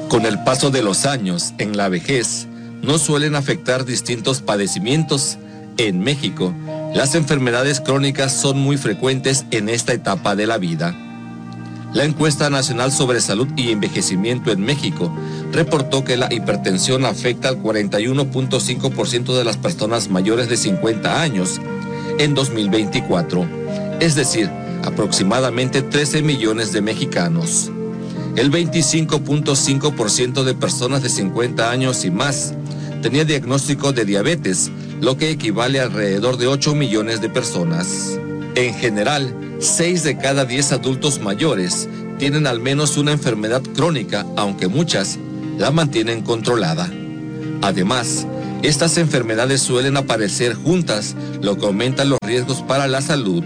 Con el paso de los años, en la vejez, nos suelen afectar distintos padecimientos. En México, las enfermedades crónicas son muy frecuentes en esta etapa de la vida. La encuesta nacional sobre salud y envejecimiento en México reportó que la hipertensión afecta al 41.5% de las personas mayores de 50 años en 2024, es decir, aproximadamente 13 millones de mexicanos. El 25.5% de personas de 50 años y más tenía diagnóstico de diabetes, lo que equivale a alrededor de 8 millones de personas. En general, 6 de cada 10 adultos mayores tienen al menos una enfermedad crónica, aunque muchas la mantienen controlada. Además, estas enfermedades suelen aparecer juntas, lo que aumenta los riesgos para la salud.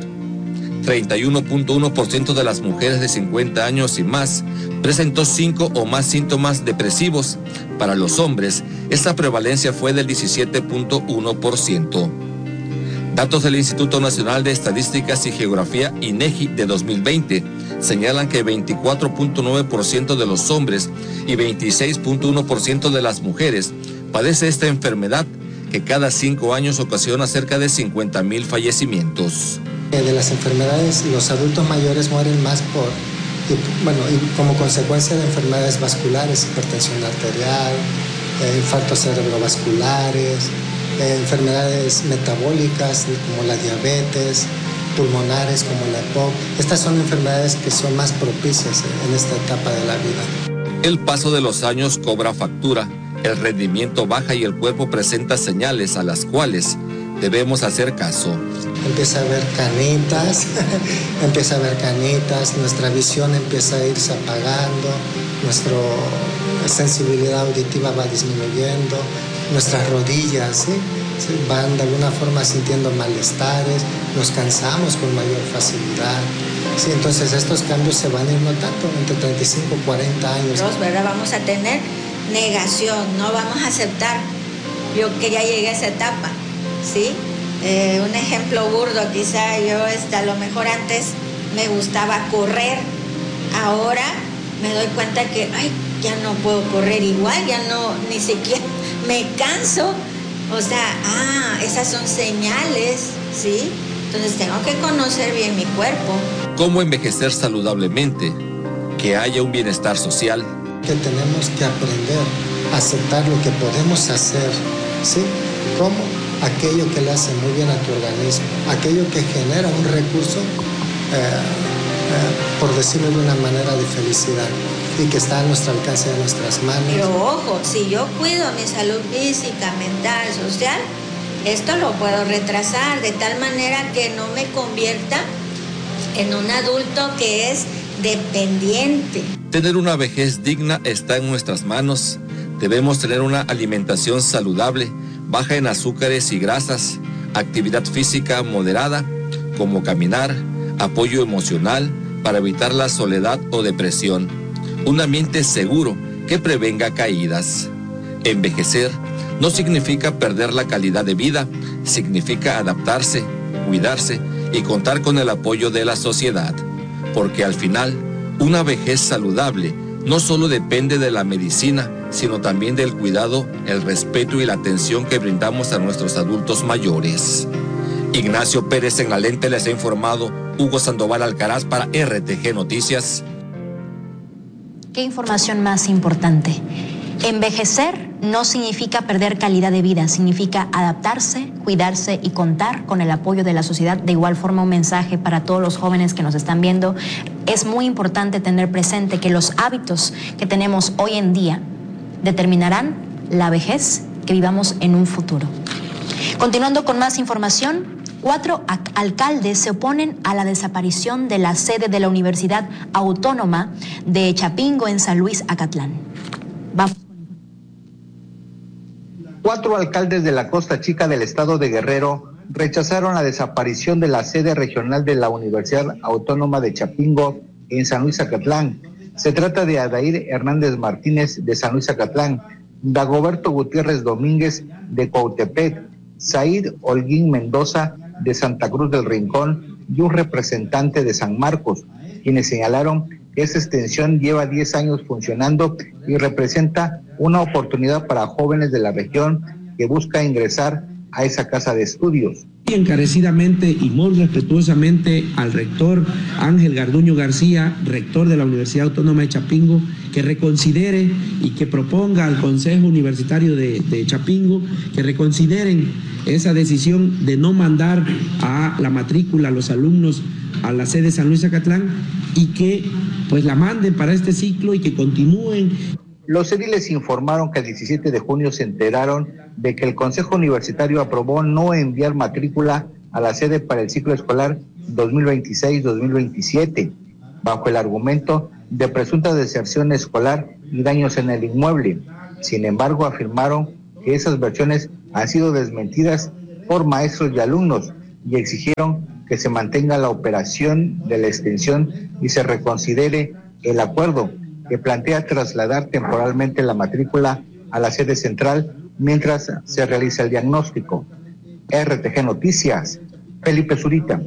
31.1% de las mujeres de 50 años y más presentó 5 o más síntomas depresivos. Para los hombres, esta prevalencia fue del 17.1%. Datos del Instituto Nacional de Estadísticas y Geografía, INEGI, de 2020, señalan que 24.9% de los hombres y 26.1% de las mujeres padece esta enfermedad, que cada 5 años ocasiona cerca de 50,000 fallecimientos. De las enfermedades, los adultos mayores mueren más y como consecuencia de enfermedades vasculares, hipertensión arterial, infartos cerebrovasculares, enfermedades metabólicas como la diabetes, pulmonares como la EPOC. Estas son enfermedades que son más propicias en esta etapa de la vida. El paso de los años cobra factura, el rendimiento baja y el cuerpo presenta señales a las cuales debemos hacer caso. Empieza a haber canitas, nuestra visión empieza a irse apagando, nuestra sensibilidad auditiva va disminuyendo, nuestras rodillas van de alguna forma sintiendo malestares, nos cansamos con mayor facilidad. Sí, entonces estos cambios se van a ir notando entre 35 y 40 años. ¿Verdad? Vamos a tener negación, no vamos a aceptar yo que ya llegué a esa etapa, ¿sí? Un ejemplo burdo, quizá yo a lo mejor antes me gustaba correr, ahora me doy cuenta que ya no puedo correr igual, ya no, ni siquiera me canso, o sea, esas son señales, ¿sí? Entonces tengo que conocer bien mi cuerpo. ¿Cómo envejecer saludablemente? Que haya un bienestar social. Que tenemos que aprender a aceptar lo que podemos hacer, ¿sí? ¿Cómo? Aquello que le hace muy bien a tu organismo, aquello que genera un recurso, por decirlo de una manera, de felicidad y que está a nuestro alcance de nuestras manos. Pero ojo, si yo cuido mi salud física, mental, social, esto lo puedo retrasar de tal manera que no me convierta en un adulto que es dependiente. Tener una vejez digna está en nuestras manos. Debemos tener una alimentación saludable, baja en azúcares y grasas, actividad física moderada, como caminar, apoyo emocional para evitar la soledad o depresión, un ambiente seguro que prevenga caídas. Envejecer no significa perder la calidad de vida, significa adaptarse, cuidarse y contar con el apoyo de la sociedad, porque al final, una vejez saludable no solo depende de la medicina, sino también del cuidado, el respeto y la atención que brindamos a nuestros adultos mayores. Ignacio Pérez en la lente les ha informado. Hugo Sandoval Alcaraz para RTG Noticias. ¿Qué información más importante? Envejecer no significa perder calidad de vida, significa adaptarse, cuidarse y contar con el apoyo de la sociedad. De igual forma, un mensaje para todos los jóvenes que nos están viendo. Es muy importante tener presente que los hábitos que tenemos hoy en día determinarán la vejez que vivamos en un futuro. Continuando con más información, 4 alcaldes se oponen a la desaparición de la sede de la Universidad Autónoma de Chapingo en San Luis, Acatlán. Vamos. 4 alcaldes de la Costa Chica del estado de Guerrero rechazaron la desaparición de la sede regional de la Universidad Autónoma de Chapingo en San Luis, Acatlán. Se trata de Adair Hernández Martínez de San Luis, Acatlán, Dagoberto Gutiérrez Domínguez de Cuautepec, Said Holguín Mendoza de Santa Cruz del Rincón y un representante de San Marcos, quienes señalaron Esta extensión lleva 10 años funcionando y representa una oportunidad para jóvenes de la región que buscan ingresar a esa casa de estudios. Encarecidamente y muy respetuosamente al rector Ángel Garduño García, rector de la Universidad Autónoma de Chapingo, que reconsidere y que proponga al Consejo Universitario de Chapingo que reconsideren esa decisión de no mandar a la matrícula a los alumnos a la sede San Luis Acatlán y que pues la manden para este ciclo y que continúen. Los ediles informaron que el 17 de junio se enteraron de que el Consejo Universitario aprobó no enviar matrícula a la sede para el ciclo escolar 2026-2027, bajo el argumento de presunta deserción escolar y daños en el inmueble. Sin embargo, afirmaron que esas versiones han sido desmentidas por maestros y alumnos y exigieron que se mantenga la operación de la extensión y se reconsidere el acuerdo que plantea trasladar temporalmente la matrícula a la sede central mientras se realiza el diagnóstico. RTG Noticias, Felipe Zurita.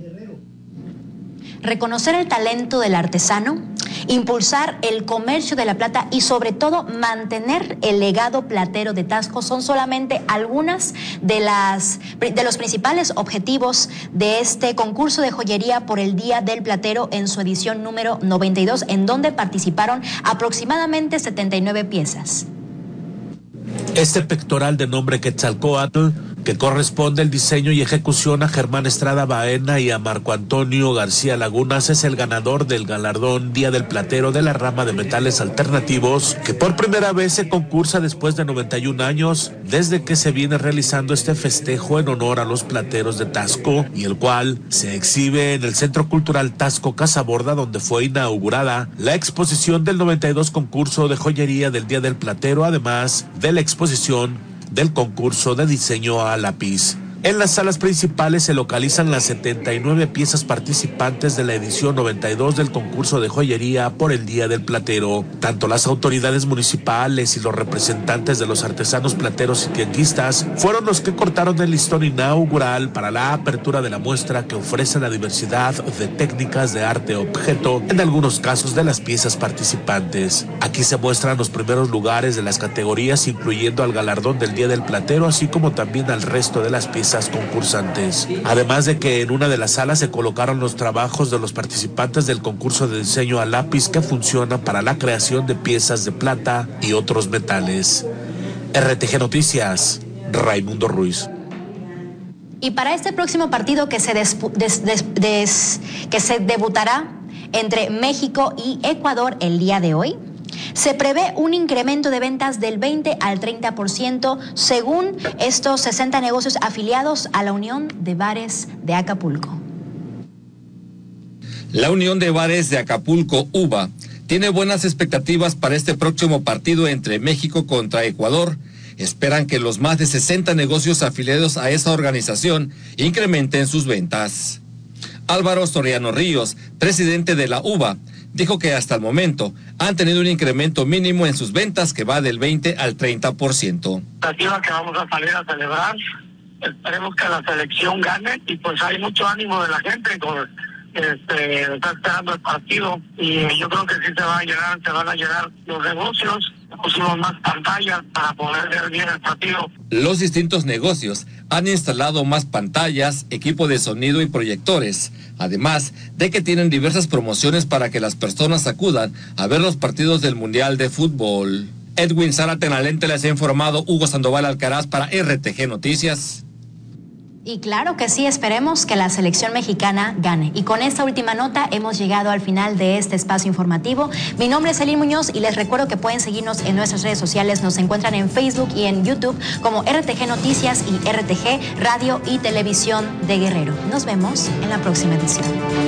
Reconocer el talento del artesano, impulsar el comercio de la plata y sobre todo mantener el legado platero de Taxco son solamente algunas de los principales objetivos de este concurso de joyería por el Día del Platero en su edición número 92, en donde participaron aproximadamente 79 piezas. Este pectoral de nombre Quetzalcóatl, que corresponde el diseño y ejecución a Germán Estrada Baena y a Marco Antonio García Lagunas, es el ganador del galardón Día del Platero de la rama de metales alternativos, que por primera vez se concursa después de 91 años desde que se viene realizando este festejo en honor a los plateros de Taxco, y el cual se exhibe en el Centro Cultural Taxco Casa Borda, donde fue inaugurada la exposición del 92 concurso de joyería del Día del Platero, además de la exposición del concurso de diseño a lápiz. En las salas principales se localizan las 79 piezas participantes de la edición 92 del concurso de joyería por el Día del Platero. Tanto las autoridades municipales y los representantes de los artesanos plateros y tianguistas fueron los que cortaron el listón inaugural para la apertura de la muestra, que ofrece la diversidad de técnicas de arte objeto en algunos casos de las piezas participantes. Aquí se muestran los primeros lugares de las categorías, incluyendo al galardón del Día del Platero, así como también al resto de las piezas concursantes. Además de que en una de las salas se colocaron los trabajos de los participantes del concurso de diseño a lápiz, que funciona para la creación de piezas de plata y otros metales. RTG Noticias, Raimundo Ruiz. Y para este próximo partido que se debutará entre México y Ecuador el día de hoy, se prevé un incremento de ventas del 20 al 30% según estos 60 negocios afiliados a la Unión de Bares de Acapulco. La Unión de Bares de Acapulco, UBA, tiene buenas expectativas para este próximo partido entre México contra Ecuador. Esperan que los más de 60 negocios afiliados a esa organización incrementen sus ventas. Álvaro Soriano Ríos, presidente de la UBA, dijo que hasta el momento han tenido un incremento mínimo en sus ventas que va del 20 al 30%. Que vamos a salir a celebrar, esperemos que la selección gane y pues hay mucho ánimo de la gente, está esperando el partido y yo creo que sí se van a llenar los negocios. Pusimos más pantallas para poder ver bien el partido. Los distintos negocios han instalado más pantallas, equipo de sonido y proyectores, además de que tienen diversas promociones para que las personas acudan a ver los partidos del Mundial de Fútbol. Edwin Zárate en la lente, les ha informado Hugo Sandoval Alcaraz para RTG Noticias. Y claro que sí, esperemos que la selección mexicana gane. Y con esta última nota hemos llegado al final de este espacio informativo. Mi nombre es Elin Muñoz y les recuerdo que pueden seguirnos en nuestras redes sociales. Nos encuentran en Facebook y en YouTube como RTG Noticias y RTG Radio y Televisión de Guerrero. Nos vemos en la próxima edición.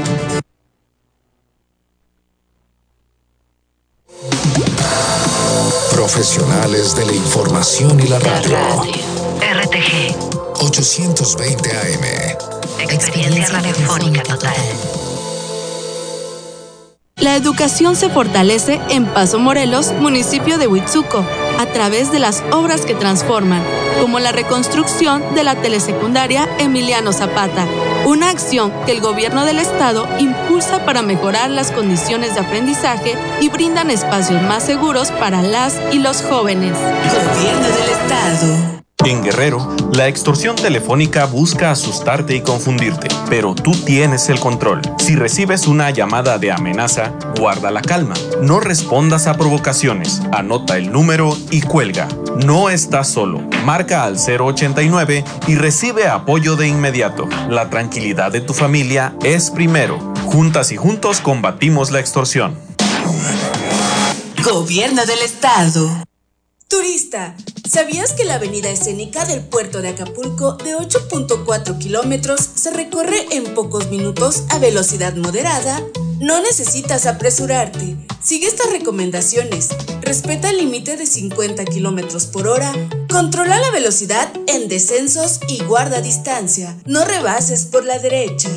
Profesionales de la información y la radio. RTG 820 AM. Experiencia radiofónica total. La educación se fortalece en Paso Morelos, municipio de Huitzuco, a través de las obras que transforman, como la reconstrucción de la telesecundaria Emiliano Zapata, una acción que el gobierno del estado impulsa para mejorar las condiciones de aprendizaje y brindan espacios más seguros para las y los jóvenes. Gobierno del estado. En Guerrero, la extorsión telefónica busca asustarte y confundirte, pero tú tienes el control. Si recibes una llamada de amenaza, guarda la calma. No respondas a provocaciones. Anota el número y cuelga. No estás solo. Marca al 089 y recibe apoyo de inmediato. La tranquilidad de tu familia es primero. Juntas y juntos combatimos la extorsión. Gobierno del estado. Turista, ¿sabías que la avenida escénica del puerto de Acapulco de 8.4 kilómetros se recorre en pocos minutos a velocidad moderada? No necesitas apresurarte. Sigue estas recomendaciones. Respeta el límite de 50 kilómetros por hora. Controla la velocidad en descensos y guarda distancia. No rebases por la derecha.